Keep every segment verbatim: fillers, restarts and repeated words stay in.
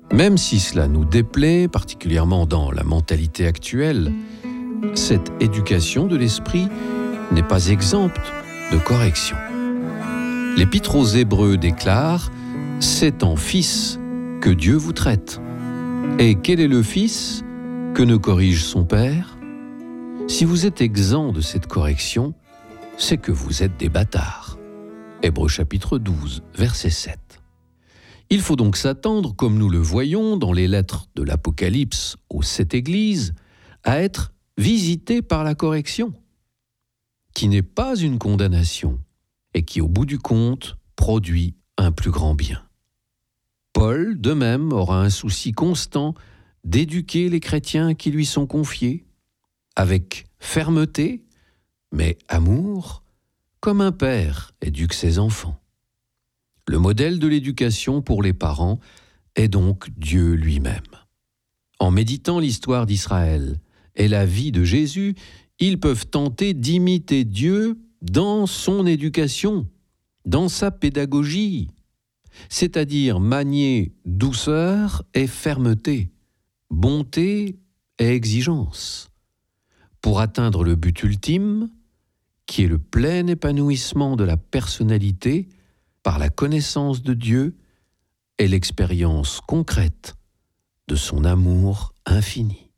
Même si cela nous déplaît, particulièrement dans la mentalité actuelle, cette éducation de l'esprit n'est pas exempte de correction. L'Épître aux Hébreux déclare « C'est en fils que Dieu vous traite. Et quel est le fils que ne corrige son père ? Si vous êtes exempt de cette correction, c'est que vous êtes des bâtards. » Hébreux chapitre douze, verset sept. Il faut donc s'attendre, comme nous le voyons dans les lettres de l'Apocalypse aux sept églises, à être visité par la correction, qui n'est pas une condamnation et qui, au bout du compte, produit un plus grand bien. Paul, de même, aura un souci constant d'éduquer les chrétiens qui lui sont confiés, avec fermeté, mais amour, comme un père éduque ses enfants. Le modèle de l'éducation pour les parents est donc Dieu lui-même. En méditant l'histoire d'Israël et la vie de Jésus, ils peuvent tenter d'imiter Dieu dans son éducation, dans sa pédagogie, c'est-à-dire manier douceur et fermeté, bonté et exigence, pour atteindre le but ultime, qui est le plein épanouissement de la personnalité par la connaissance de Dieu et l'expérience concrète de son amour infini.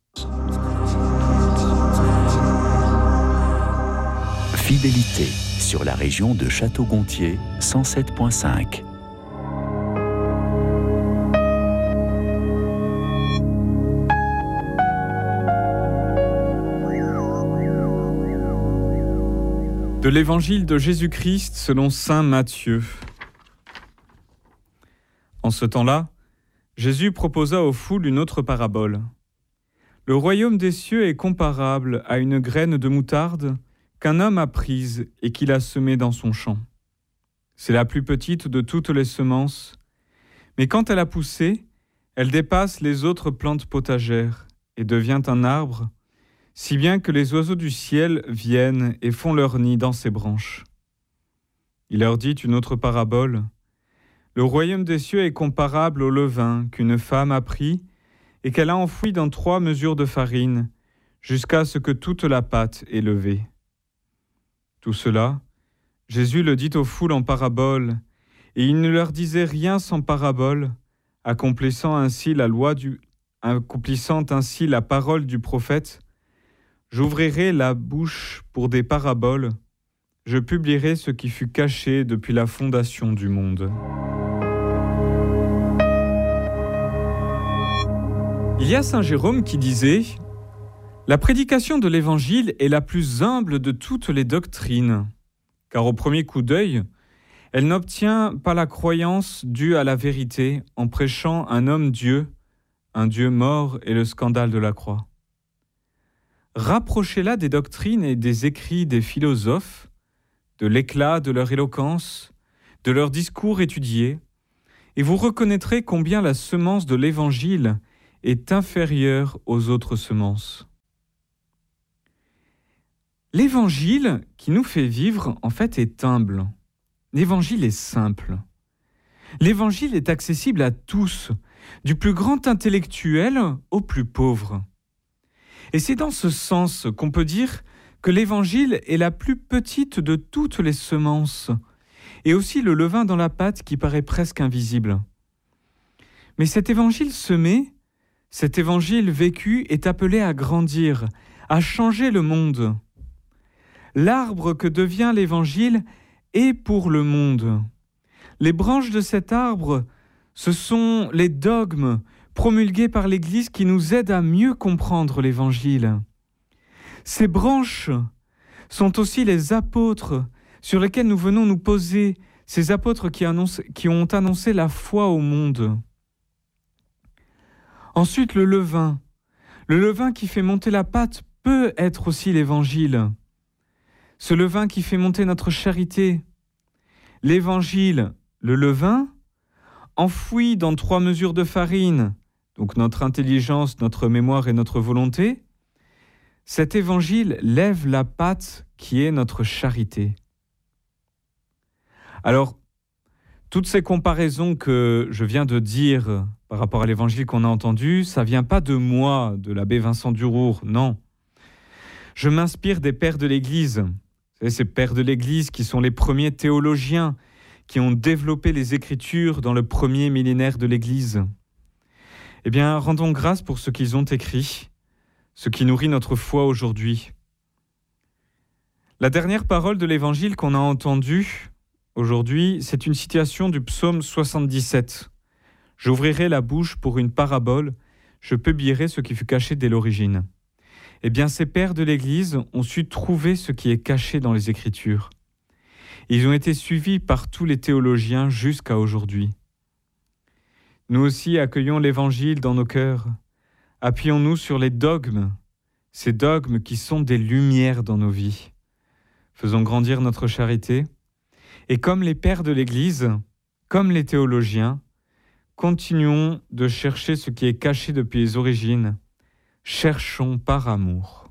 Fidélité sur la région de Château-Gontier, cent sept virgule cinq. De l'Évangile de Jésus-Christ selon saint Matthieu. En ce temps-là, Jésus proposa aux foules une autre parabole. Le royaume des cieux est comparable à une graine de moutarde qu'un homme a prise et qu'il a semée dans son champ. C'est la plus petite de toutes les semences, mais quand elle a poussé, elle dépasse les autres plantes potagères et devient un arbre, si bien que les oiseaux du ciel viennent et font leur nid dans ses branches. Il leur dit une autre parabole. Le royaume des cieux est comparable au levain qu'une femme a pris et qu'elle a enfoui dans trois mesures de farine, jusqu'à ce que toute la pâte est levée. Tout cela, Jésus le dit aux foules en parabole, et il ne leur disait rien sans parabole, accomplissant ainsi la loi du, accomplissant ainsi la parole du prophète. J'ouvrirai la bouche pour des paraboles, je publierai ce qui fut caché depuis la fondation du monde. Il y a saint Jérôme qui disait « La prédication de l'Évangile est la plus humble de toutes les doctrines, car au premier coup d'œil, elle n'obtient pas la croyance due à la vérité en prêchant un homme-dieu, un Dieu mort et le scandale de la croix. Rapprochez-la des doctrines et des écrits des philosophes, de l'éclat de leur éloquence, de leurs discours étudiés, et vous reconnaîtrez combien la semence de l'Évangile est inférieure aux autres semences. L'Évangile qui nous fait vivre, en fait, est humble. L'Évangile est simple. L'Évangile est accessible à tous, du plus grand intellectuel au plus pauvre. Et c'est dans ce sens qu'on peut dire que l'Évangile est la plus petite de toutes les semences, et aussi le levain dans la pâte qui paraît presque invisible. Mais cet Évangile semé, cet Évangile vécu est appelé à grandir, à changer le monde. L'arbre que devient l'Évangile est pour le monde. Les branches de cet arbre, ce sont les dogmes promulgués par l'Église qui nous aident à mieux comprendre l'Évangile. Ces branches sont aussi les apôtres sur lesquels nous venons nous poser, ces apôtres qui, annoncent, qui ont annoncé la foi au monde. Ensuite, le levain. Le levain qui fait monter la pâte peut être aussi l'Évangile. Ce levain qui fait monter notre charité. L'Évangile, le levain, enfoui dans trois mesures de farine, donc notre intelligence, notre mémoire et notre volonté, cet Évangile lève la pâte qui est notre charité. Alors, toutes ces comparaisons que je viens de dire par rapport à l'évangile qu'on a entendu, ça vient pas de moi, de l'abbé Vincent Durour, non. Je m'inspire des pères de l'Église. Vous savez, ces pères de l'Église qui sont les premiers théologiens, qui ont développé les Écritures dans le premier millénaire de l'Église. Eh bien, rendons grâce pour ce qu'ils ont écrit, ce qui nourrit notre foi aujourd'hui. La dernière parole de l'Évangile qu'on a entendue aujourd'hui, c'est une citation du psaume soixante-dix-sept. « J'ouvrirai la bouche pour une parabole, je publierai ce qui fut caché dès l'origine. » Eh bien, ces pères de l'Église ont su trouver ce qui est caché dans les Écritures. Ils ont été suivis par tous les théologiens jusqu'à aujourd'hui. Nous aussi accueillons l'Évangile dans nos cœurs. Appuyons-nous sur les dogmes, ces dogmes qui sont des lumières dans nos vies. Faisons grandir notre charité. Et comme les pères de l'Église, comme les théologiens, continuons de chercher ce qui est caché depuis les origines. Cherchons par amour.